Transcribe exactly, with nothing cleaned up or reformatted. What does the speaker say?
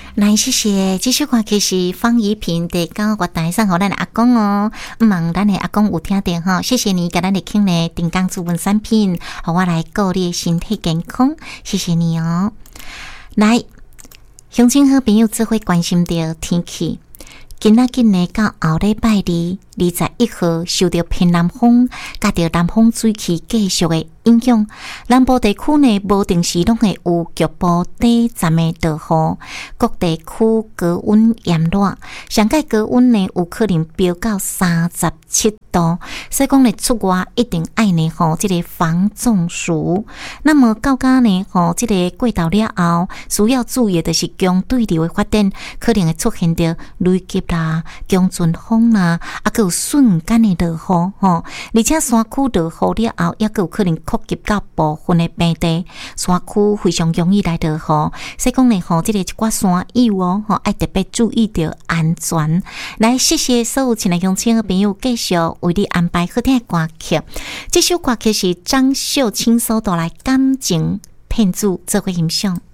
来，谢谢。这首歌曲是方怡萍的《到月台送给咱的阿公》哦，唔问咱的阿公有听到哈，谢谢你给咱的听呢定岗主文产品，好我来顾你的身体健康，谢谢你哦。来，乡亲好朋友只会关心到天气。今仔日呢，到后礼拜二二十一号，受到偏南风加着南风水气继续的影响，南部地区呢无定时拢会有局部短暂的大雨，各地区高温炎热，上界高温呢有可能飙到三十七度，所以讲呢出外一定爱呢吼，这个防中暑。那么到家呢吼，这个过到了后，需要注意的就是强对流的发展，可能会出现着雷击啦、强阵风啦，啊，佮有瞬间的落雨吼，而且山区落雨了后，也佮有可能扩及到部分的平地，山区非常容易来落雨。所以讲呢吼，这个一寡山友哦，吼爱特别注意着安全。来，谢谢所有亲爱乡亲的朋友，继续为你安排好听的歌曲。这首歌曲是张秀清所带来感情骗子做伙欣赏。